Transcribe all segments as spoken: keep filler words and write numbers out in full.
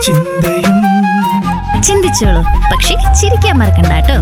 ചിന്തയും ചിന്തിച്ചോളൂ, പക്ഷെ ചിരിക്കാൻ മറക്കണ്ട കേട്ടോ.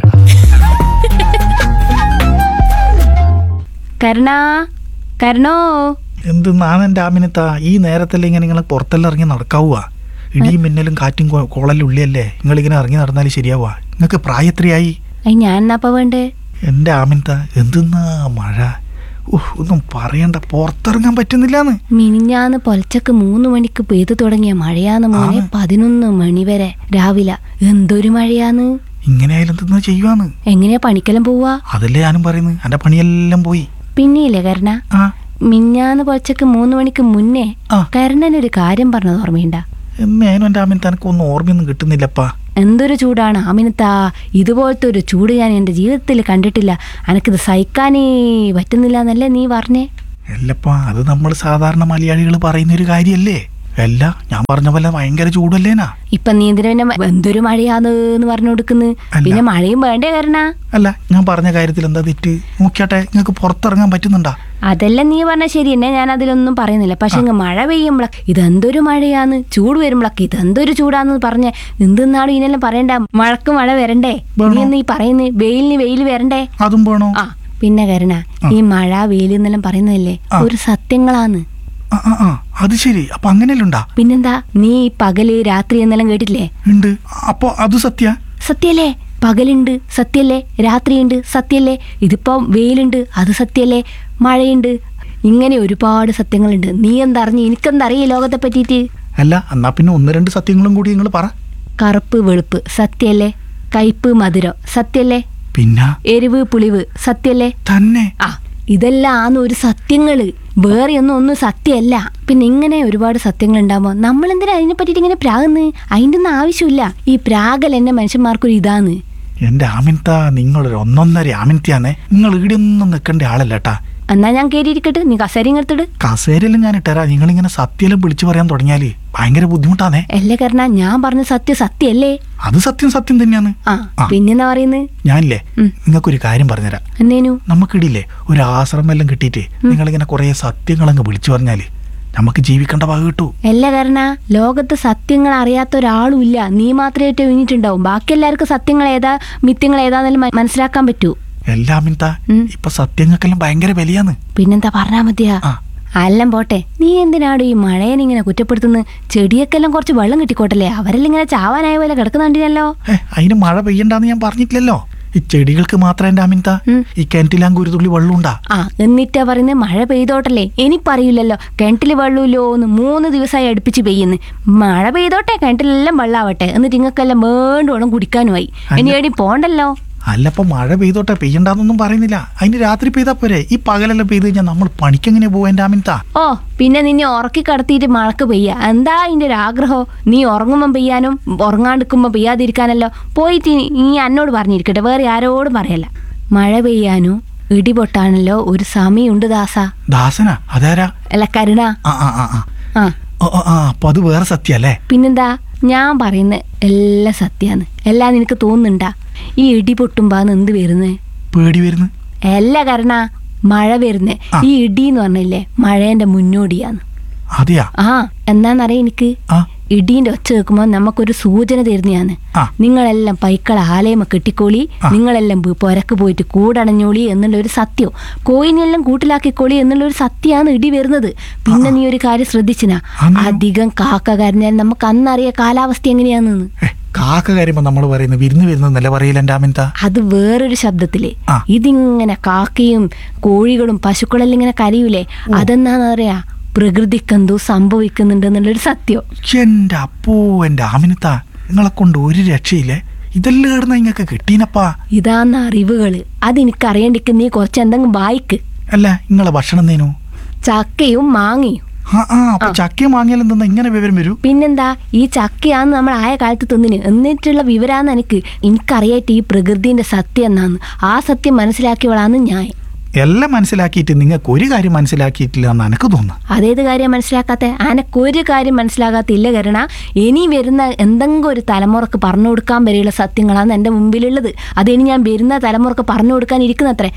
കരുണാ, കരുണോ. എന്തെന്നാണ് എൻ്റെ ആമിനത്ത ഈ നേരത്തല്ലേ ഇങ്ങനെ നിങ്ങൾ പുറത്തെല്ലാം ഇറങ്ങി നടക്കാവുക? ഇടിയും മിന്നലും കാറ്റും കോളലും ഉള്ളിയല്ലേ നിങ്ങളിങ്ങനെ ഇറങ്ങി നടന്നാൽ ശരിയാവുക? നിങ്ങൾക്ക് പ്രായം എത്രയായി? അയ് ഞാൻ എന്നാപ്പ വേണ്ടേ? എൻ്റെ ആമിനത്ത എന്തെന്നാ മഴ! ഓഹ്, ഒന്നും പറയണ്ട, പുറത്തിറങ്ങാൻ പറ്റുന്നില്ലാന്ന്. മിനിഞ്ഞാന്ന് പൊലച്ചക്ക് മൂന്ന് മണിക്ക് പെയ്തു തുടങ്ങിയ മഴയാന്ന് മോനെ. പതിനൊന്ന് മണി വരെ രാവിലെ എന്തൊരു മഴയാന്ന്. ഇങ്ങനെയായാലും എന്തെന്നാ ചെയ്യുവാന്ന്? എങ്ങനെയാ പണിക്കെല്ലാം പോവാ? അതല്ലേ ഞാനും പറയുന്നത്, എൻ്റെ പണിയെല്ലാം പോയി. പിന്നെയില്ലേ കരുണ, ആ മിഞ്ഞാന്ന് പൊലച്ചക്ക് മൂന്ന് മണിക്ക് മുന്നേ ആ. കരുണനൊരു കാര്യം പറഞ്ഞത് ഓർമ്മയുണ്ടാ? എന്നേനും എൻ്റെ ആമിനത്ത എനിക്കൊന്നും ഓർമ്മയൊന്നും കിട്ടുന്നില്ലപ്പാ. എന്തൊരു ചൂടാണ് ആമിനത്താ! ഇതുപോലത്തെ ഒരു ചൂട് ഞാൻ എൻ്റെ ജീവിതത്തിൽ കണ്ടിട്ടില്ല. എനക്കിത് സഹിക്കാനേ പറ്റുന്നില്ല എന്നല്ലേ നീ പറഞ്ഞേ? അല്ലപ്പാ, അത് നമ്മൾ സാധാരണ മലയാളികൾ പറയുന്നൊരു കാര്യല്ലേ? അല്ല, ഞാൻ പറഞ്ഞ പോലെ ഭയങ്കര ചൂടല്ലേനാ. ഇപ്പൊ നീ എന്തിനാ പിന്നെ എന്തൊരു മഴയാന്ന് പറഞ്ഞു കൊടുക്കുന്നു? പിന്നെ മഴയും വേണ്ടേ കരുണ? അല്ല, ഞാൻ പറഞ്ഞ കാര്യത്തിൽ എന്താ തെറ്റ്? നോക്കിയാട്ടെ, നിങ്ങൾക്ക് പുറത്തിറങ്ങാൻ പറ്റുന്നുണ്ടാ? അതെല്ലാം നീ പറഞ്ഞ ശരി തന്നെ, ഞാൻ അതിലൊന്നും പറയുന്നില്ല. പക്ഷെ ഇങ്ങ് മഴ പെയ്യുമ്പോഴൊക്കെ ഇതെന്തൊരു മഴയാന്ന്, ചൂട് വരുമ്പോഴൊക്കെ ഇതെന്തൊരു ചൂടാന്ന് പറഞ്ഞ എന്തെന്നാളും ഇതിനെല്ലാം പറയണ്ട. മഴക്ക് മഴ വരണ്ടേ? നീ എന്ന് ഈ പറയുന്നത് വെയിലിന് വെയിൽ വരണ്ടേ? അതും വേണോ? ആ പിന്നെ കരുണ, ഈ മഴ വെയിൽ എന്നെല്ലാം പറയുന്നതല്ലേ ഒരു സത്യങ്ങളാന്ന്. ആ ആ ആ അത് ശരി. അപ്പൊ അങ്ങനെയല്ലോ ഉണ്ടാ? പിന്നെന്താ, നീ പകല് രാത്രി എന്നെല്ലാം കേട്ടില്ലേ? ഉണ്ട്. അപ്പൊ അത് സത്യ സത്യല്ലേ? പകലുണ്ട് സത്യല്ലേ, രാത്രിയുണ്ട് സത്യല്ലേ, ഇതിപ്പോ വെയിലുണ്ട് അത് സത്യല്ലേ, മഴയുണ്ട്, ഇങ്ങനെ ഒരുപാട് സത്യങ്ങളുണ്ട്. നീ എന്തറിഞ്ഞ്? എനിക്കെന്തറിയ ലോകത്തെ പറ്റിയിട്ട്? അല്ല, എന്നാ പിന്നെ ഒന്ന് രണ്ട് സത്യങ്ങളും കൂടി നിങ്ങൾ പറ. കറുപ്പ് വെളുപ്പ് സത്യല്ലേ, കയ്പ് മധുരം സത്യല്ലേ, പിന്നെ എരിവ് പുളിവ് സത്യല്ലേ? തന്നെ. ആ ഇതെല്ലാം ആണ് ഒരു സത്യങ്ങള്, വേറെ ഒന്നും ഒന്നും സത്യമല്ല. പിന്നെ ഇങ്ങനെ ഒരുപാട് സത്യങ്ങൾ ഉണ്ടാകുമ്പോ നമ്മൾ എന്തിനാ അതിനെ പറ്റിയിട്ട് ഇങ്ങനെ പ്രാകുന്ന്? അതിൻ്റെ ഒന്നും ആവശ്യമില്ല. ഈ പ്രാകൽ എന്നെ മനുഷ്യന്മാർക്കൊരു ഇതാന്ന്. എന്റെ ആമിനത്ത, നിങ്ങളൊരു ഒന്നൊന്നര ആമിനത്തിയാന്നേ. നിങ്ങൾ ഇവിടെ ഒന്നും നിൽക്കേണ്ട ആളല്ലേട്ടാ. എന്നാ ഞാൻ കയറിയിരിക്കട്ടെ, നീ കസേരയും എടുത്തിട്. കസേരയിലും ഞാൻ ഇട്ടരാ. നിങ്ങളിങ്ങനെ സത്യമെല്ലാം വിളിച്ചു പറയാൻ തുടങ്ങിയാല് ഭയങ്കര ബുദ്ധിമുട്ടാന്നേ. അല്ലേ കാരണം ഞാൻ പറഞ്ഞ സത്യം സത്യല്ലേ? അത് സത്യം സത്യം തന്നെയാന്ന്. ആ പിന്നെന്താ പറയുന്നത്? ഞാനില്ലേ നിങ്ങൾക്കൊരു കാര്യം പറഞ്ഞുതരാം. എന്തേനു? നമുക്കിടില്ലേ ഒരു ആശ്രമം എല്ലാം കിട്ടിയിട്ട് നിങ്ങളിങ്ങനെ കുറെ സത്യങ്ങളങ്ങ് വിളിച്ചു പറഞ്ഞാല് നമുക്ക് ജീവിക്കേണ്ട ഭാഗം കിട്ടൂ. എല്ലാ കാരണ ലോകത്ത് സത്യങ്ങൾ അറിയാത്ത ഒരാളും ഇല്ല. നീ മാത്രമേ ഏറ്റവും കഴിഞ്ഞിട്ടുണ്ടാവും. ബാക്കി എല്ലാവർക്കും സത്യങ്ങൾ ഏതാ മിഥ്യങ്ങൾ ഏതാന്നെല്ലാം മനസ്സിലാക്കാൻ പറ്റൂ. എല്ലാം മിന്താ ഇപ്പൊ സത്യങ്ങൾക്കെല്ലാം ഭയങ്കര വിലയാന്ന്. പിന്നെന്താ പറഞ്ഞാ മതിയാ? എല്ലാം പോട്ടെ, നീ എന്തിനാണ് ഈ മഴേനെ ഇങ്ങനെ കുറ്റപ്പെടുത്തുന്നത്? ചെടിയൊക്കെല്ലാം കുറച്ച് വെള്ളം കിട്ടിക്കോട്ടല്ലേ, അവരെല്ലാം ഇങ്ങനെ ചാവാനായ പോലെ കിടക്കുന്നുണ്ടല്ലോ. അതിന് മഴ പെയ്യണ്ടെന്ന് ഞാൻ പറഞ്ഞിട്ടില്ലല്ലോ. ഈ ചെടികൾക്ക് മാത്രം എൻ്റെ ആമിനത്ത ഈ കിണറ്റിലാങ്ക് ഒരു തുള്ളി വെള്ളമുണ്ടാ. ആ എന്നിട്ടാ പറയുന്നത് മഴ പെയ്തോട്ടല്ലേ? എനിക്കറിയില്ലല്ലോ കിണറ്റില് വെള്ളമില്ലോ എന്ന്. മൂന്ന് ദിവസമായി അടുപ്പിച്ച് പെയ്യുന്നു. മഴ പെയ്തോട്ടെ, കിണറ്റിലെല്ലാം വെള്ളാവട്ടെ, എന്നിട്ട് ഇങ്ങക്കെല്ലാം വേണ്ടോണം കുടിക്കാനുമായി. ഇനി എടി പോണ്ടല്ലോ. അല്ലപ്പോ മഴ പെയ്തോട്ടെ, പെയ്യണ്ടെന്നൊന്നും പറയുന്നില്ല. അതിന് രാത്രി പെയ്താ പോരെ? ഈ പകലെല്ലാം പെയ്ത് കഴിഞ്ഞാൽ നമ്മൾ പണിക്കെങ്ങനെ പോവാ എൻ്റെ ആമിനത്ത? ഓ പിന്നെ നിന്നെ ഉറക്കി കടത്തിയിട്ട് മഴക്ക് പെയ്യ എന്താ അതിൻ്റെ ഒരു ആഗ്രഹം? നീ ഉറങ്ങുമ്പം പെയ്യാനും ഉറങ്ങാണ്ടിരിക്കുമ്പോൾ പെയ്യാതിരിക്കാനല്ലോ. പോയിട്ട് നീ എന്നോട് പറഞ്ഞിരിക്കട്ടെ, വേറെ ആരോടും പറയല്ല. മഴ പെയ്യാനും ഇടിപൊട്ടാണല്ലോ ഒരു സമയമുണ്ട് ദാസ. ദാസനാ? അതാരാ? അല്ല കരുണ. ആ ആ ആ ആ ആ അപ്പൊ അത് വേറെ സത്യല്ലേ? പിന്നെന്താ, ഞാൻ പറയുന്ന എല്ലാം സത്യാന്ന്. എല്ലാം നിനക്ക് തോന്നുന്നുണ്ടാ? ഈ ഇടി പൊട്ടുമ്പാന്ന് എന്ത് വരുന്നേ? പേടി വരുന്നു. എല്ലാ കാരണ മഴ വരുന്നേ. ഈ ഇടി എന്ന് പറഞ്ഞില്ലേ മഴേന്റെ മുന്നോടിയാന്ന്. അതെയാ? ആ എന്നാന്നറിയ എനിക്ക് ഇടീന്റെ ഒച്ച കേൾക്കുമ്പോ നമുക്കൊരു സൂചന തരുന്നതാണ്. നിങ്ങളെല്ലാം പൈക്കള ആലയമ കെട്ടിക്കോളി, നിങ്ങളെല്ലാം പൊരക്ക് പോയിട്ട് കൂടണഞ്ഞോളി എന്നുള്ള ഒരു സത്യം, കോയിനെല്ലാം കൂട്ടിലാക്കിക്കോളി എന്നുള്ള ഒരു സത്യമാണ് ഇടി വരുന്നത്. പിന്നെ നീ ഒരു കാര്യം ശ്രദ്ധിച്ചിനാ? അധികം കാക്ക കരഞ്ഞാൽ നമുക്ക് അന്നറിയ കാലാവസ്ഥ എങ്ങനെയാണെന്ന്. കാക്ക കാര്യമ്പോ നമ്മൾ പറയുന്നത് വിരുന്ന് വരുന്നല്ല പറയില്ല എൻ്റെ ആമിനത്ത? അത് വേറൊരു ശബ്ദത്തില്. ഇതിങ്ങനെ കാക്കയും കോഴികളും പശുക്കളെല്ലാം ഇങ്ങനെ കരയൂലേ, അതെന്നാന്ന് പറയാ പ്രകൃതിക്കെന്തോ സംഭവിക്കുന്നുണ്ട് എന്നുള്ളൊരു സത്യം. എന്റെ അപ്പോ എൻ്റെ ആമിനത്ത, നിങ്ങളെ കൊണ്ട് ഒരു രക്ഷയില്ലേ? ഇതെല്ലാം കിടന്ന ഇങ്ങക്ക് കിട്ടീനപ്പാ. ഇതാന്ന് അറിവുകള്. അതെനിക്കറിയണ്ടിക്ക് നീ കുറച്ച് എന്തെങ്കിലും വായിക്ക്. അല്ല, നിങ്ങളെ ഭക്ഷണം തേനു? ചക്കയും മാങ്ങയും. ചക്കയും മാങ്ങിയാൽ എന്തെന്നാ ഇങ്ങനെ വിവരം വരൂ? പിന്നെന്താ, ഈ ചക്കയാന്ന് നമ്മൾ ആയ കാലത്ത് തിന്നിന് എന്നിട്ടുള്ള വിവരാന്ന് എനിക്ക്. എനിക്കറിയായിട്ട് ഈ പ്രകൃതിന്റെ സത്യം എന്നാന്ന്. ആ സത്യം മനസ്സിലാക്കിയവളാന്ന് ഞാൻ. എല്ലാം മനസ്സിലാക്കിയിട്ട് നിങ്ങൾക്ക് ഒരു കാര്യം മനസ്സിലാക്കിയിട്ടില്ല എന്ന് എനിക്ക് തോന്നുന്നു. അതേത് കാര്യം മനസ്സിലാക്കാത്ത? ആനക്കൊരു കാര്യം മനസ്സിലാകാത്തില്ല കരുണ. ഇനി വരുന്ന എന്തെങ്കിലും ഒരു തലമുറക്ക് പറഞ്ഞു കൊടുക്കാൻ വരെയുള്ള സത്യങ്ങളാണ് എന്റെ മുമ്പിലുള്ളത്. അതിനി ഞാൻ വരുന്ന തലമുറക്ക് പറഞ്ഞു കൊടുക്കാൻ ഇരിക്കുന്നത്രേ.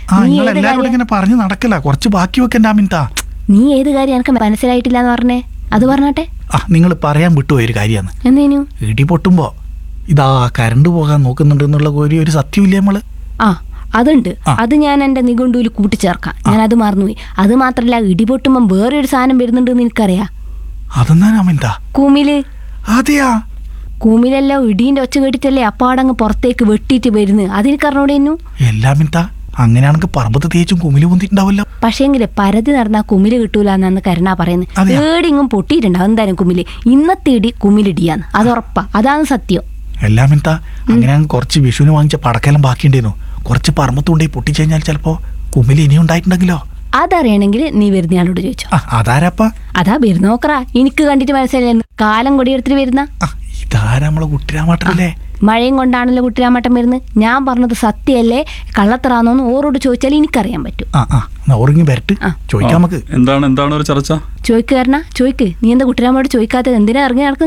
പറഞ്ഞു നടക്കില്ല, കുറച്ച് ബാക്കി വെക്കണ്ട ആമിനത്ത. നീ ഏത് കാര്യം എനിക്ക് മനസ്സിലായിട്ടില്ല എന്ന് പറഞ്ഞേ? അത് പറഞ്ഞാട്ടെ. ആ നിങ്ങൾ പറയാൻ വിട്ടുപോയൊരു കാര്യമാണ്. എന്തേനു? ഇടി പൊട്ടുമ്പോ ഇതാ കരണ്ട് പോകാൻ നോക്കുന്നുണ്ട് എന്നുള്ള ഒരു ഒരു സത്യമില്ലേ നമ്മള്? ആ അതുണ്ട്. അത് ഞാൻ എന്റെ നിഘണ്ടുവിൽ കൂട്ടിച്ചേർക്കാം. ഞാൻ അത് മറന്നുപോയി. അത് മാത്രല്ല, ഇടിപൊട്ടുമ്പം വേറെ ഒരു സാധനം വരുന്നുണ്ടെന്ന് എനിക്കറിയാം. അതെന്താ അമിത? കുമില്. അതെയാ? കുമിലെല്ലാം ഇടീന്റെ ഒച്ച കേട്ടിട്ടല്ലേ അപ്പാടങ്ങ് പുറത്തേക്ക് വെട്ടിയിട്ട് വരുന്നത്. അതിനറിഞ്ഞൂടേനു? എല്ലാമിത്ത അങ്ങനെയാണെങ്കിൽ പറമ്പത്ത് തേച്ചും കുമില് പൊന്തിട്ടുണ്ടാവല്ലോ. പക്ഷേങ്കില് പരതി നടന്നാ കുമില് കിട്ടൂല എന്നാണ് കരുണ പറയുന്നത്. ഏടിങ്ങും പൊട്ടിയിട്ടുണ്ടാവും എന്തായാലും കുമില്. ഇന്നത്തെ ഇടി കുമിലിടിയാന്ന്, അത് ഉറപ്പാ. അതാണ് സത്യം. എല്ലാമിത്ത അങ്ങനെയാണെങ്കിൽ കുറച്ച് വിഷുവിന് വാങ്ങിച്ച പടക്കെല്ലാം ബാക്കിയുണ്ടായിരുന്നു. കുറച്ച് പറമ്പത്തുകൊണ്ടേ പൊട്ടിച്ചു കഴിഞ്ഞാൽ ചിലപ്പോ കുമില് ഇനി ഉണ്ടായിട്ടുണ്ടെങ്കിലോ? അതറിയണമെങ്കിൽ നീ വരുന്നയാളോട് ചോദിച്ചോ. അതാരപ്പ? അതാ വരുന്നോക്കറാ. എനിക്ക് കണ്ടിട്ട് മനസ്സിലായി കാലം കൊടിയെടുത്തിട്ട് വരുന്ന. ഇതാരാ നമ്മളെ കുട്ടിരാമാട്ടല്ലേ? മഴയും കൊണ്ടാണല്ലോ കുട്ടിരാമാട്ടം വരുന്നത്. ഞാൻ പറഞ്ഞത് സത്യമല്ലേ കള്ളത്തറാന്നോന്ന് ഓരോട് ചോദിച്ചാൽ എനിക്കറിയാൻ പറ്റും. ചോദിക്കാം നമുക്ക്. എന്താണ് എന്താണ് ഒരു ചർച്ച? ചോദിക്കാരനാ ചോദിക്ക്. നീ എന്താ കുട്ടിരാമോട് ചോദിക്കാത്തത്? എന്തിനാ ഇറങ്ങി നടക്കുന്നത്?